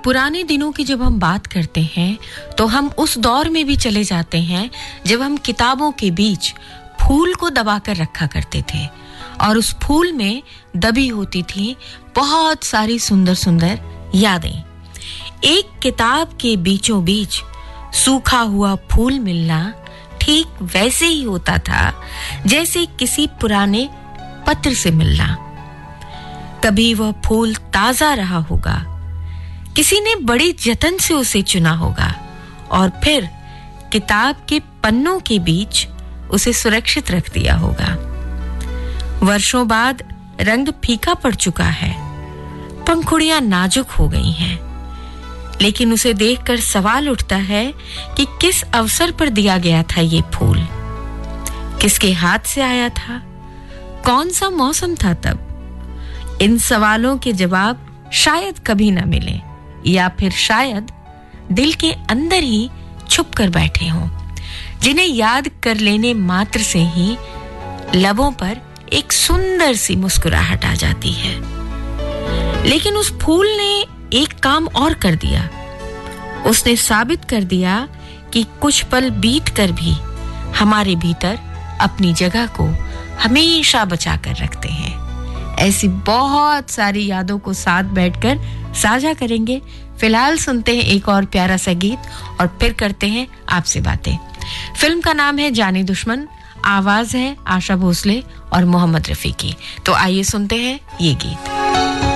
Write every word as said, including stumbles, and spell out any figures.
पुराने दिनों की जब हम बात करते हैं तो हम उस दौर में भी चले जाते हैं जब हम किताबों के बीच फूल को दबाकर रखा करते थे और उस फूल में दबी होती थी बहुत सारी सुंदर सुंदर यादें। एक किताब के बीचों बीच सूखा हुआ फूल मिलना ठीक वैसे ही होता था जैसे किसी पुराने पत्र से मिलना। कभी वह फूल ताजा रहा होगा, किसी ने बड़े जतन से उसे चुना होगा और फिर किताब के पन्नों के बीच उसे सुरक्षित रख दिया होगा। वर्षों बाद रंग फीका पड़ चुका है, पंखुड़ियां नाजुक हो गई हैं, लेकिन उसे देखकर सवाल उठता है कि किस अवसर पर दिया गया था ये फूल, किसके हाथ से आया था, कौन सा मौसम था तब। इन सवालों के जवाब शायद कभी न मिले या फिर शायद दिल के अंदर ही छुप कर बैठे हों, जिन्हें याद कर लेने मात्र से ही लबों पर एक सुंदर सी मुस्कुराहट आ जाती है। लेकिन उस फूल ने एक काम और कर दिया। उसने साबित कर दिया कि कुछ पल बीत कर भी हमारे भीतर अपनी जगह को हमेशा बचा कर रखते हैं। ऐसी बहुत सारी यादों को साथ बैठकर साझा करेंगे। फिलहाल सुनते हैं एक और प्यारा सा गीत और फिर करते हैं आपसे बातें। फिल्म का नाम है जाने दुश्मन, आवाज है आशा भोसले और मोहम्मद रफी की। तो आइए सुनते हैं ये गीत।